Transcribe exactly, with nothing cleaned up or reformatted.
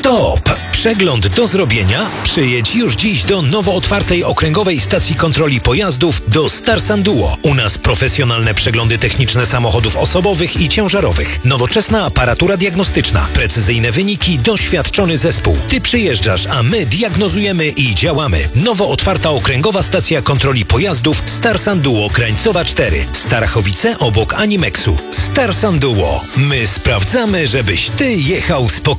Stop! Przegląd do zrobienia? Przyjedź już dziś do nowo otwartej okręgowej stacji kontroli pojazdów do Starsan Duo. U nas profesjonalne przeglądy techniczne samochodów osobowych i ciężarowych. Nowoczesna aparatura diagnostyczna. Precyzyjne wyniki, doświadczony zespół. Ty przyjeżdżasz, a my diagnozujemy i działamy. Nowo otwarta okręgowa stacja kontroli pojazdów Starsan Duo Krańcowa cztery. Starachowice obok Animexu. Starsan Duo. My sprawdzamy, żebyś ty jechał spokojnie.